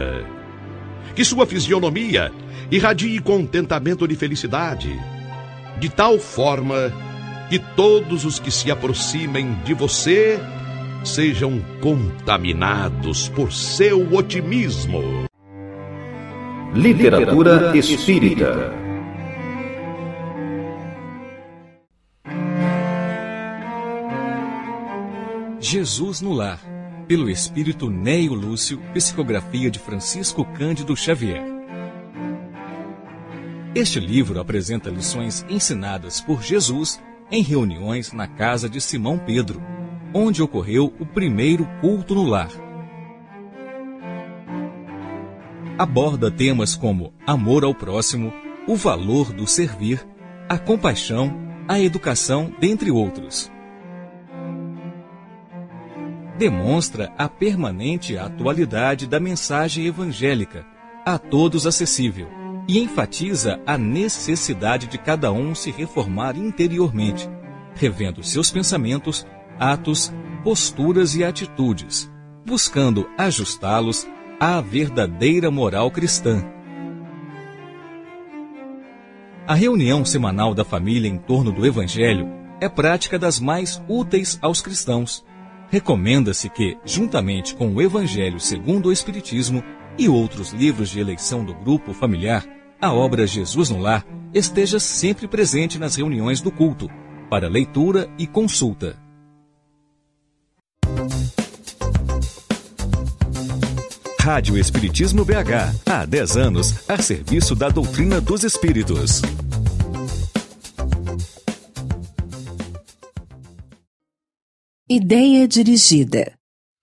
terra. Que sua fisionomia irradie contentamento e felicidade, de tal forma que todos os que se aproximem de você sejam contaminados por seu otimismo. Literatura espírita. Jesus no Lar, pelo espírito Neio Lúcio, psicografia de Francisco Cândido Xavier. Este livro apresenta lições ensinadas por Jesus em reuniões na casa de Simão Pedro, onde ocorreu o primeiro culto no lar. Aborda temas como amor ao próximo, o valor do servir, a compaixão, a educação, dentre outros. Demonstra a permanente atualidade da mensagem evangélica, a todos acessível, e enfatiza a necessidade de cada um se reformar interiormente, revendo seus pensamentos, atos, posturas e atitudes, buscando ajustá-los à verdadeira moral cristã. A reunião semanal da família em torno do Evangelho é prática das mais úteis aos cristãos. Recomenda-se que, juntamente com o Evangelho segundo o Espiritismo e outros livros de eleição do grupo familiar, a obra Jesus no Lar esteja sempre presente nas reuniões do culto, para leitura e consulta. Rádio Espiritismo BH, há 10 anos, a serviço da doutrina dos espíritos. Ideia dirigida.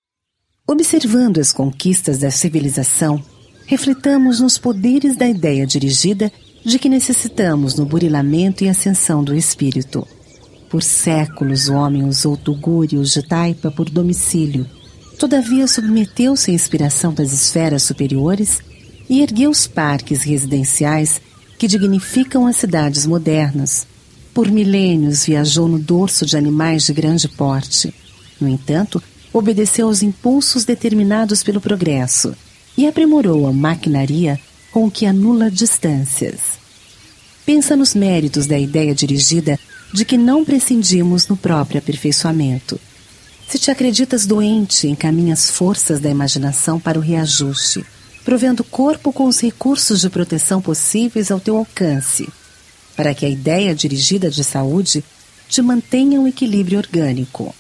Observando as conquistas da civilização, refletamos nos poderes da ideia dirigida de que necessitamos no burilamento e ascensão do espírito. Por séculos o homem usou tugúrios de taipa por domicílio, todavia submeteu-se à inspiração das esferas superiores e ergueu os parques residenciais que dignificam as cidades modernas. Por milênios viajou no dorso de animais de grande porte. No entanto, obedeceu aos impulsos determinados pelo progresso e aprimorou a maquinaria com o que anula distâncias. Pensa nos méritos da ideia dirigida de que não prescindimos no próprio aperfeiçoamento. Se te acreditas doente, encaminha as forças da imaginação para o reajuste, provendo o corpo com os recursos de proteção possíveis ao teu alcance, para que a ideia dirigida de saúde te mantenha um equilíbrio orgânico.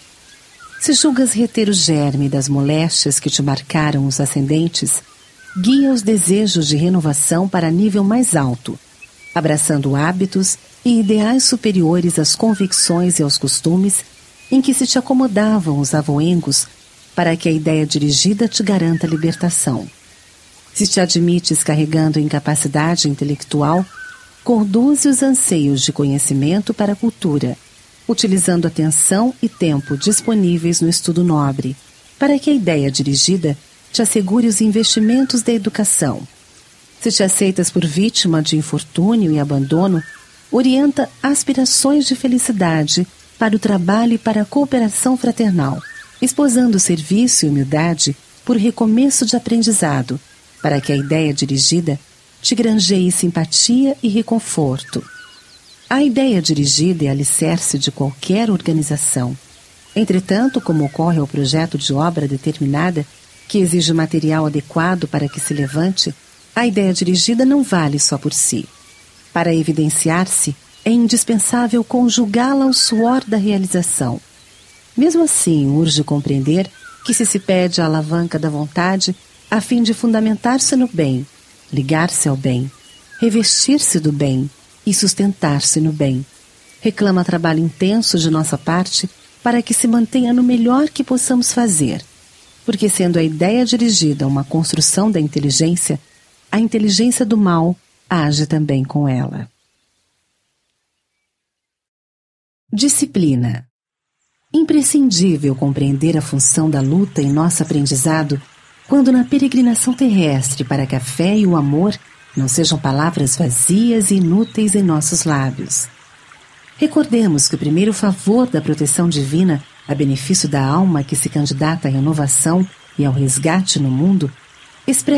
Se julgas reter o germe das moléstias que te marcaram os ascendentes, guia os desejos de renovação para nível mais alto, abraçando hábitos e ideais superiores às convicções e aos costumes em que se te acomodavam os avoengos para que a ideia dirigida te garanta a libertação. Se te admites carregando incapacidade intelectual, conduze os anseios de conhecimento para a cultura, utilizando atenção e tempo disponíveis no estudo nobre, para que a ideia dirigida te assegure os investimentos da educação. Se te aceitas por vítima de infortúnio e abandono, orienta aspirações de felicidade para o trabalho e para a cooperação fraternal, esposando serviço e humildade por recomeço de aprendizado, para que a ideia dirigida te granjeie simpatia e reconforto. A ideia dirigida é alicerce de qualquer organização. Entretanto, como ocorre ao projeto de obra determinada, que exige material adequado para que se levante, a ideia dirigida não vale só por si. Para evidenciar-se, é indispensável conjugá-la ao suor da realização. Mesmo assim, urge compreender que se pede a alavanca da vontade a fim de fundamentar-se no bem, ligar-se ao bem, revestir-se do bem e sustentar-se no bem. Reclama trabalho intenso de nossa parte para que se mantenha no melhor que possamos fazer, porque sendo a ideia dirigida uma construção da inteligência, a inteligência do mal age também com ela. Disciplina. Imprescindível compreender a função da luta em nosso aprendizado quando na peregrinação terrestre para que a fé e o amor não sejam palavras vazias e inúteis em nossos lábios. Recordemos que o primeiro favor da proteção divina a benefício da alma que se candidata à renovação e ao resgate no mundo expressa